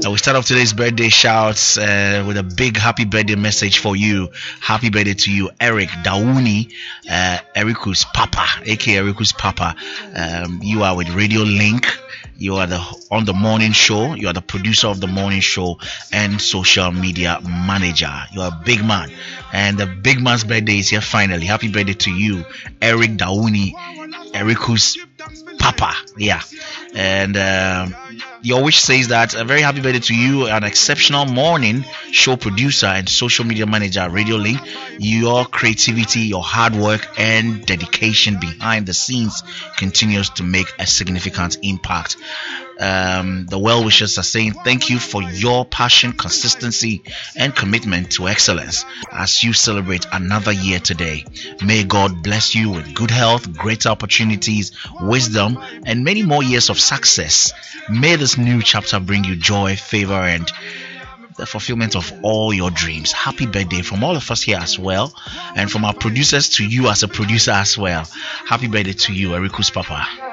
We start off today's birthday shouts with a big happy birthday message for you. Happy birthday to you, Eric Dauni, Eriku's Papa, aka Eriku's Papa. You are with Radio Link. You are on the morning show. You are the producer of the morning show and social media manager. You are a big man, and the big man's birthday is here finally. Happy birthday to you, Eric Dauni, Eriku's Papa. Yeah, and your wish says that a very happy birthday to you, an exceptional morning show producer and social media manager at Radio Link. Your creativity, your hard work, and dedication behind the scenes continues to make a significant impact. The well-wishers are saying thank you for your passion, consistency, and commitment to excellence as you celebrate another year today. May God bless you with good health, greater opportunities, wisdom, and many more years of success. May this new chapter bring you joy, favor, and the fulfillment of all your dreams. Happy birthday from all of us here as well, and from our producers to you as a producer as well. Happy birthday to you, Eriku's Papa.